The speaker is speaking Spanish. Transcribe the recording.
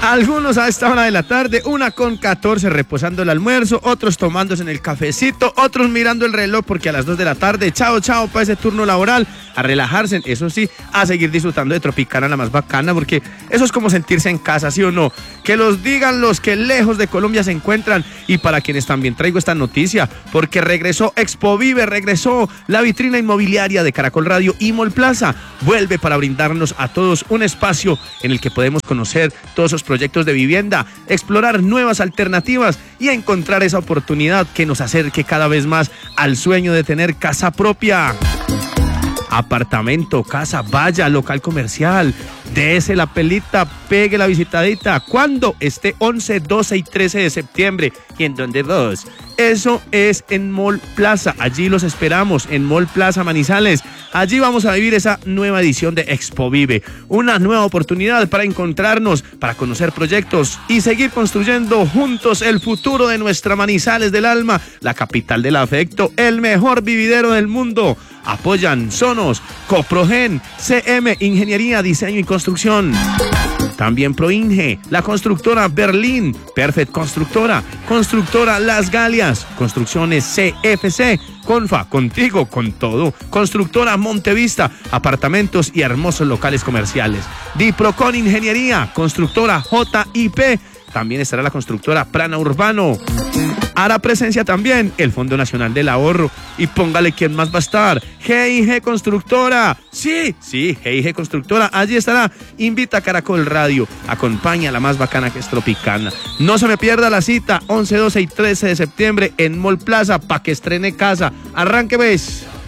Algunos a esta hora de la tarde, 1:14 reposando el almuerzo, otros tomándose en el cafecito, otros mirando el reloj porque a las 2 de la tarde, chao para ese turno laboral, a relajarse, eso sí, a seguir disfrutando de Tropicana, la más bacana, porque eso es como sentirse en casa, ¿sí o no? Que los digan los que lejos de Colombia se encuentran, y para quienes también traigo esta noticia, porque regresó Expovive, regresó la vitrina inmobiliaria de Caracol Radio y Mall Plaza, vuelve para brindarnos a todos un espacio en el que podemos conocer todos esos proyectos de vivienda, explorar nuevas alternativas y encontrar esa oportunidad que nos acerque cada vez más al sueño de tener casa propia. Apartamento, casa, vaya, local comercial, dése la pelita, pegue la visitadita. ¿Cuándo? Este 11, 12 y 13 de septiembre. ¿Y en dónde vos? Eso es en Mall Plaza. Allí los esperamos, en Mall Plaza Manizales. Allí vamos a vivir esa nueva edición de Expovive. Una nueva oportunidad para encontrarnos, para conocer proyectos y seguir construyendo juntos el futuro de nuestra Manizales del alma, la capital del afecto, el mejor vividero del mundo. Apoyan Sonos, Coprogen, CM Ingeniería, Diseño y Construcción. También Proinge, la constructora Berlín, Perfect Constructora, constructora Las Galias, construcciones CFC, Confa, contigo, con todo, constructora Montevista, apartamentos y hermosos locales comerciales. Diprocon Ingeniería, constructora JIP, también estará la constructora Prana Urbano. Hará presencia también el Fondo Nacional del Ahorro. Y póngale quién más va a estar. G&G Constructora. Sí, G&G Constructora. Allí estará. Invita a Caracol Radio. Acompaña a la más bacana que es Tropicana. No se me pierda la cita. 11, 12 y 13 de septiembre en Mall Plaza para que estrene casa. Arranque, ves.